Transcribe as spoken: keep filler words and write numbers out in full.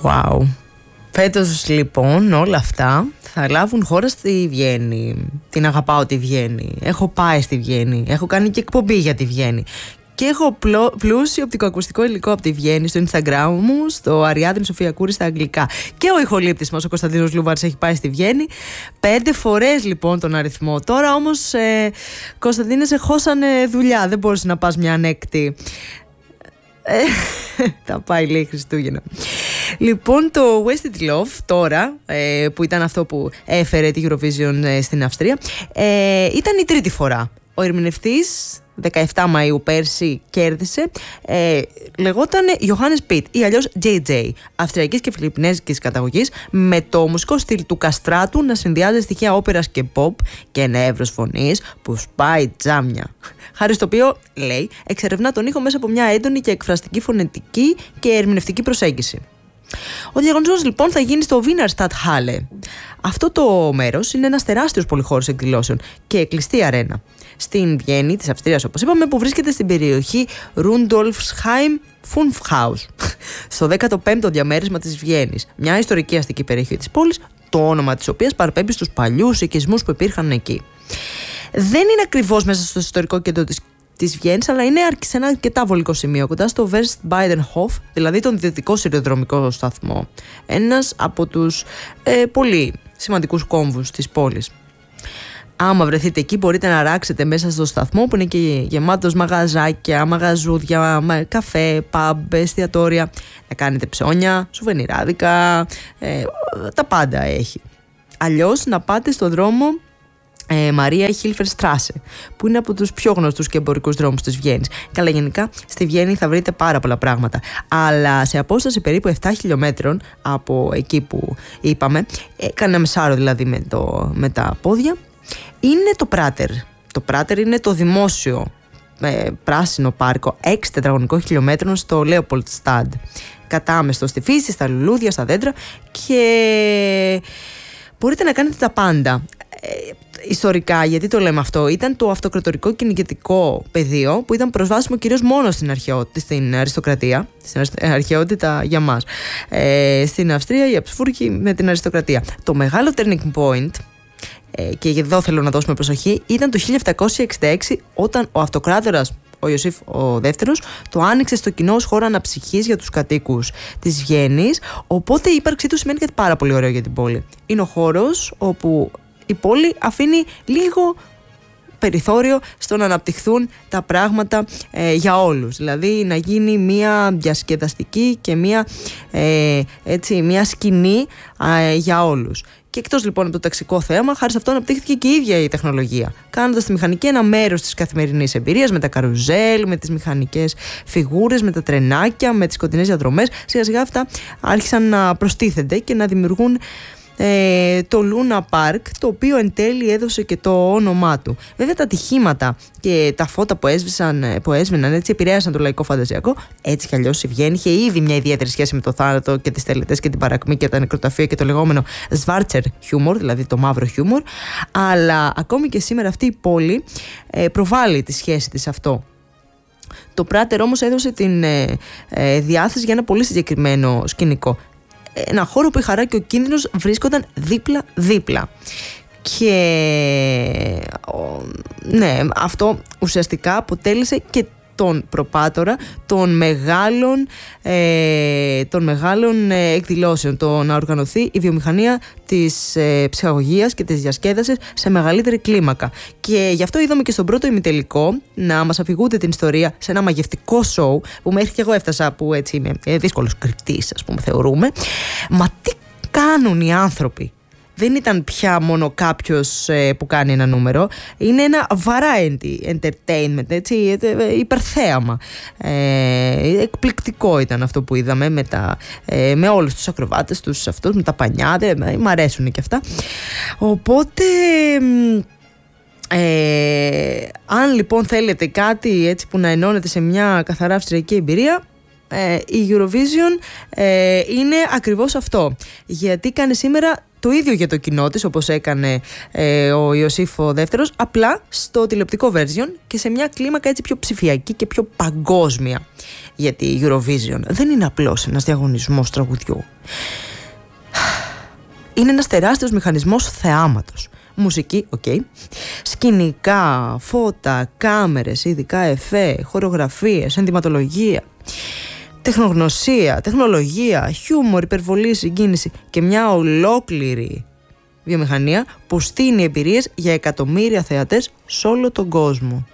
Wow. Φέτος λοιπόν όλα αυτά θα λάβουν χώρα στη Βιέννη. Την αγαπάω τη Βιέννη. Έχω πάει στη Βιέννη. Έχω κάνει και εκπομπή για τη Βιέννη. Και έχω πλούσιο οπτικοακουστικό υλικό από τη Βιέννη στο Instagram μου, στο Αριάδνη Σοφία Κούρη στα αγγλικά. Και ο ηχολήπτης μας, ο Κωνσταντίνος Λούβαρης, έχει πάει στη Βιέννη. Πέντε φορές λοιπόν τον αριθμό. Τώρα όμως, ε, Κωνσταντίνε, σε χώσανε δουλειά. Δεν μπορείς να πας μια ανέκτη. Ε, τα πάει λέει Χριστούγεννα. Λοιπόν, το Wasted Love τώρα, ε, που ήταν αυτό που έφερε τη Eurovision ε, στην Αυστρία, ε, ήταν η τρίτη φορά. Ο ερμηνευτής δεκαεφτά Μαΐου πέρσι κέρδισε, ε, λεγόταν Johannes Pitt ή αλλιώς τζέι τζέι, αυστριακής και φιλιππινέζικης καταγωγής, με το μουσικό στυλ του καστράτου να συνδυάζει στοιχεία όπερας και pop και ένα εύρος φωνής που σπάει τζάμια. Χάρη στο οποίο, λέει, εξερευνά τον ήχο μέσα από μια έντονη και εκφραστική φωνητική και ερμηνευτική προσέγγιση. Ο διαγωνισμός λοιπόν θα γίνει στο Wiener Stadthalle. Αυτό το μέρος είναι ένας τεράστιος πολυχώρος εκδηλώσεων και κλειστή αρένα. Στην Βιέννη της Αυστρίας, όπως είπαμε, που βρίσκεται στην περιοχή Rudolfsheim Funfhaus, στο δέκατο πέμπτο διαμέρισμα της Βιέννης, μια ιστορική αστική περιοχή της πόλης, το όνομα της οποίας παραπέμπει στους παλιούς οικισμούς που υπήρχαν εκεί. Δεν είναι ακριβώς μέσα στο ιστορικό κέντρο της της Βιέννης, αλλά είναι σε ένα αρκετά βολικό σημείο, κοντά στο Westbadenhof, δηλαδή τον δυτικό σιδηροδρομικό σταθμό. Ένας από τους ε, πολύ σημαντικούς κόμβους της πόλης. Άμα βρεθείτε εκεί, μπορείτε να ράξετε μέσα στο σταθμό που είναι και γεμάτος μαγαζάκια, μαγαζούδια, καφέ, παμπ, εστιατόρια. Να κάνετε ψώνια, σουβενιράδικα, ε, τα πάντα έχει. Αλλιώς να πάτε στο δρόμο Ε, Μαρία Χίλφερ Στράσε, που είναι από τους πιο γνωστούς και εμπορικούς δρόμους της Βιέννης. Καλά, γενικά στη Βιέννη θα βρείτε πάρα πολλά πράγματα, αλλά σε απόσταση περίπου επτά χιλιόμετρων από εκεί που είπαμε, ε, κανένα μεσάρο δηλαδή με, το, με τα πόδια, είναι το Πράτερ. Το Πράτερ είναι το δημόσιο ε, πράσινο πάρκο έξι τετραγωνικών χιλιόμετρων στο Λέοπολτστάντ. Κατάμεστο στη φύση, στα λουλούδια, στα δέντρα, και μπορείτε να κάνετε τα πάντα. Ε, ιστορικά, γιατί το λέμε αυτό, ήταν το αυτοκρατορικό κυνηγετικό πεδίο που ήταν προσβάσιμο κυρίως μόνο στην, αρχαιότητα, στην αριστοκρατία, στην αρχαιότητα για μας. Ε, στην Αυστρία οι Αψφούργοι με την αριστοκρατία. Το μεγάλο turning point, ε, και εδώ θέλω να δώσουμε προσοχή, ήταν το χίλια επτακόσια εξήντα έξι, όταν ο αυτοκράτορας ο Ιωσήφ ο δεύτερος το άνοιξε στο κοινό ως χώρο αναψυχής για τους κατοίκους της Βιέννης, οπότε η ύπαρξή του σημαίνει κάτι πάρα πολύ ωραίο για την πόλη. Είναι ο χώρος όπου η πόλη αφήνει λίγο περιθώριο στο να αναπτυχθούν τα πράγματα ε, για όλους. Δηλαδή να γίνει μια διασκεδαστική και μια, ε, έτσι, μια σκηνή ε, για όλους. Και εκτός λοιπόν από το ταξικό θέαμα, χάρη σε αυτό αναπτύχθηκε και η ίδια η τεχνολογία, κάνοντας τη μηχανική ένα μέρος της καθημερινής εμπειρίας, με τα καρουζέλ, με τις μηχανικές φιγούρες, με τα τρενάκια, με τις σκοτεινές διαδρομές. Σιγά σιγά αυτά άρχισαν να προστίθενται και να δημιουργούν Ε, το Luna Park, το οποίο εν τέλει έδωσε και το όνομά του. Βέβαια τα ατυχήματα και τα φώτα που, έσβησαν, που έσβηναν έτσι επηρέασαν το λαϊκό φαντασιακό. Έτσι κι αλλιώς η Βιέννη είχε ήδη μια ιδιαίτερη σχέση με το θάνατο και τις τελετές και την παρακμή και τα νεκροταφεία και το λεγόμενο Schwarzer Humor, δηλαδή το μαύρο χιούμορ. Αλλά ακόμη και σήμερα αυτή η πόλη ε, προβάλλει τη σχέση της αυτό. Το Πράτερ όμως έδωσε την ε, ε, διάθεση για ένα πολύ συγκεκριμένο σκηνικό. Ένα χώρο που η χαρά και ο κίνδυνος βρίσκονταν δίπλα-δίπλα. Και ναι, αυτό ουσιαστικά αποτέλεσε και τον προπάτορα των μεγάλων, ε, των μεγάλων ε, εκδηλώσεων, το να οργανωθεί η βιομηχανία της ε, ψυχαγωγίας και της διασκέδασης σε μεγαλύτερη κλίμακα. Και γι' αυτό είδαμε και στον πρώτο ημιτελικό να μας αφηγούνται την ιστορία σε ένα μαγευτικό σοου, που μέχρι και εγώ έφτασα, που έτσι είμαι ε, δύσκολος κριτής, ας πούμε, θεωρούμε. Μα τι κάνουν οι άνθρωποι! Δεν ήταν πια μόνο κάποιος ε, που κάνει ένα νούμερο. Είναι ένα variety entertainment, έτσι, ε, υπερθέαμα. Ε, εκπληκτικό ήταν αυτό που είδαμε με, τα, ε, με όλους τους ακροβάτες τους αυτούς, με τα πανιά, ε, μ' αρέσουν και αυτά. Οπότε... Ε, αν λοιπόν θέλετε κάτι έτσι που να ενώνεται σε μια καθαρά αυστριακή εμπειρία, η Eurovision ε, είναι ακριβώς αυτό. Γιατί κάνει σήμερα το ίδιο για το κοινό της, όπως έκανε ε, ο Ιωσήφ ο δεύτερος, απλά στο τηλεοπτικό version και σε μια κλίμακα έτσι πιο ψηφιακή και πιο παγκόσμια. Γιατί η Eurovision δεν είναι απλώς ένας διαγωνισμός τραγουδιού. Είναι ένας τεράστιος μηχανισμός θεάματος. Μουσική, οκ. Okay. Σκηνικά, φώτα, κάμερες, ειδικά εφέ, χορογραφίες, ενδυματολογία, τεχνογνωσία, τεχνολογία, χιούμορ, υπερβολή, συγκίνηση και μια ολόκληρη βιομηχανία που στείνει εμπειρίες για εκατομμύρια θεατές σε όλο τον κόσμο.